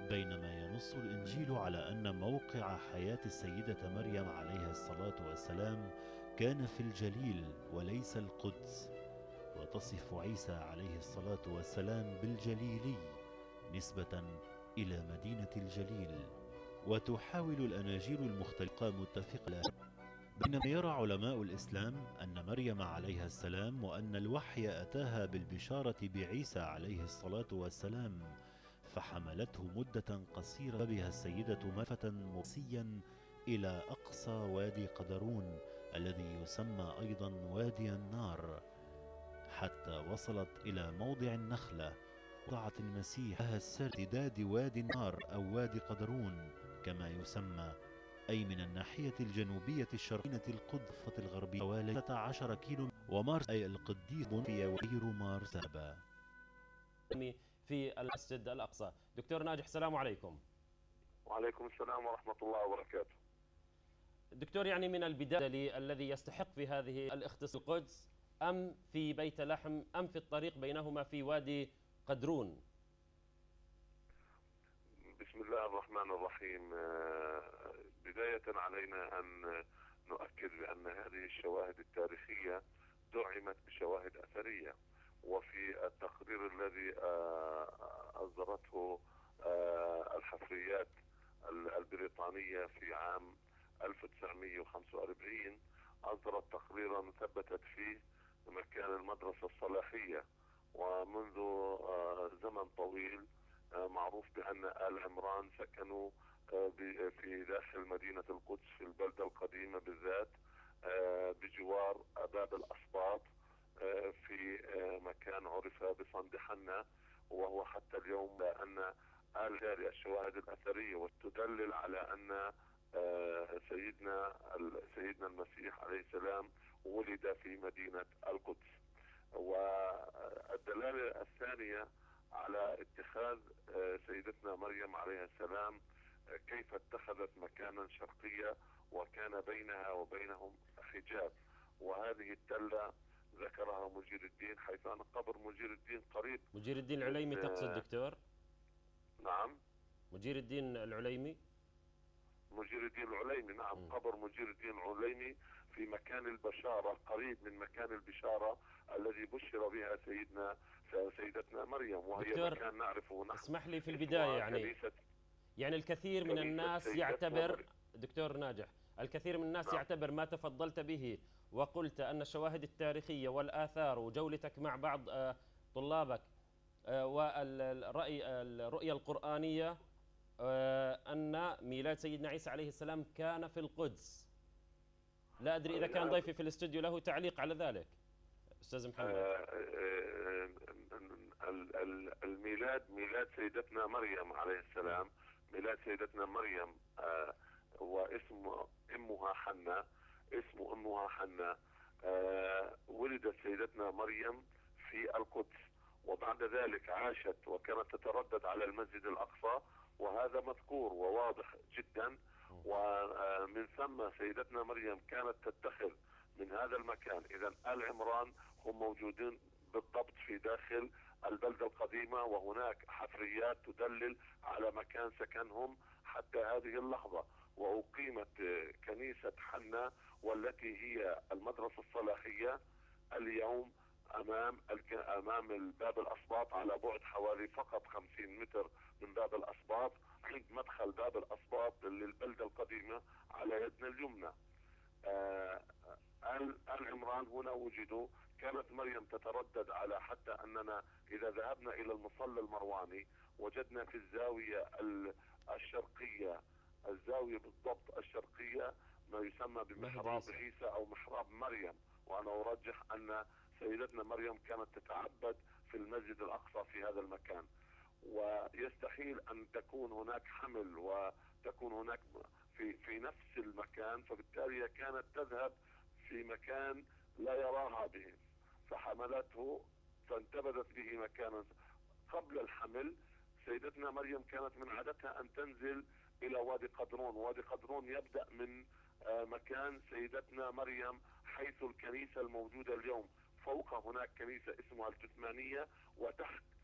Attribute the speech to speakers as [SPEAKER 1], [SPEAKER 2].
[SPEAKER 1] بينما ينص الإنجيل على أن موقع حياة السيدة مريم عليها الصلاة والسلام كان في الجليل وليس القدس، وتصف عيسى عليه الصلاة والسلام بالجليلي نسبة إلى مدينة الجليل. وتحاول الأناجيل المختلقة متفقة، بينما يرى علماء الإسلام أن مريم عليها السلام وأن الوحي أتاها بالبشارة بعيسى عليه الصلاة والسلام، فحملته مدة قصيرة بها السيدة مرفة مرسيا إلى أقصى وادي قدرون الذي يسمى أيضا وادي النار، حتى وصلت إلى موضع النخلة. وضعت المسيح لها السر امتداد وادي النار أو وادي قدرون كما يسمى، أي من الناحية الجنوبية الشرقية القدس الغربية حوالي 16 كيلو، ومارس أي القديس بونفيا وغير مارسابا
[SPEAKER 2] في المسجد الأقصى. دكتور ناجح، السلام عليكم.
[SPEAKER 3] وعليكم السلام ورحمة الله وبركاته.
[SPEAKER 2] دكتور، يعني من البداية الذي يستحق في هذه الاختصاص القدس أم في بيت لحم أم في الطريق بينهما في وادي قدرون؟
[SPEAKER 3] بسم الله الرحمن الرحيم. بداية علينا أن نؤكد بأن هذه الشواهد التاريخية دعمت بشواهد أثرية، وفي التقرير الذي أصدرته الحفريات البريطانية في عام 1945 أصدرت تقريرا ثبتت فيه مكان المدرسة الصلاحية، ومنذ زمن طويل معروف بأن آل عمران سكنوا في داخل مدينة القدس في البلدة القديمة بالذات بجوار باب الأسباط في مكان عرف بصند حنا، وهو حتى اليوم لأن جاري الشواهد الأثرية وتدلل على أن سيدنا المسيح عليه السلام ولد في مدينة القدس. والدلالة الثانية على اتخاذ سيدتنا مريم عليها السلام كيف اتخذت مكانا شرقيا وكان بينها وبينهم حجاب، وهذه التلة ذكرها مجير الدين، حيث أن قبر مجير الدين قريب.
[SPEAKER 2] مجير الدين العليمي تقصد دكتور؟
[SPEAKER 3] نعم،
[SPEAKER 2] مجير الدين العليمي.
[SPEAKER 3] مجير الدين العليمي، نعم. قبر مجير الدين العليمي في مكان البشارة، قريب من مكان البشارة الذي بشر بها سيدتنا مريم، وهي مكان نعرفه نحن.
[SPEAKER 2] اسمح لي في البداية، يعني الكثير من الناس يعتبر دكتور ناجح، الكثير من الناس يعتبر ما تفضلت به وقلت أن الشواهد التاريخية والآثار وجولتك مع بعض طلابك والرؤية القرآنية أن ميلاد سيدنا عيسى عليه السلام كان في القدس. لا أدري إذا كان ضيفي في الاستوديو له تعليق على ذلك. أستاذ محمد.
[SPEAKER 3] ميلاد سيدتنا مريم عليه السلام، ميلاد سيدتنا مريم واسم أمها حنة، ولدت سيدتنا مريم في القدس، وبعد ذلك عاشت وكانت تتردد على المسجد الأقصى، وهذا مذكور وواضح جدا. ومن ثم سيدتنا مريم كانت تتخذ من هذا المكان. إذا آل عمران هم موجودين بالضبط في داخل البلدة القديمة، وهناك حفريات تدلل على مكان سكنهم حتى هذه اللحظة. وأقيمت كنيسة حنا والتي هي المدرسة الصلاحية اليوم أمام الباب الأسباط، على بعد حوالي فقط 50 متر من باب الأسباط، عند مدخل باب الأسباط للبلدة القديمة على يدنا اليمنى. آل عمران هنا وجدوا. كانت مريم تتردد على حتى أننا إذا ذهبنا إلى المصلى المرواني وجدنا في الزاوية الشرقية، الزاوية بالضبط الشرقية، ما يسمى بمحراب عيسى أو محراب مريم. وأنا أرجح أن سيدتنا مريم كانت تتعبد في المسجد الأقصى في هذا المكان، ويستحيل أن تكون هناك حمل وتكون هناك في نفس المكان، فبالتالي كانت تذهب في مكان لا يراها به، فحملته فانتبذت به مكانا. قبل الحمل سيدتنا مريم كانت من عادتها أن تنزل إلى وادي قدرون. وادي قدرون يبدأ من مكان سيدتنا مريم حيث الكنيسة الموجودة اليوم. فوق هناك كنيسة اسمها الجثمانية، وتحت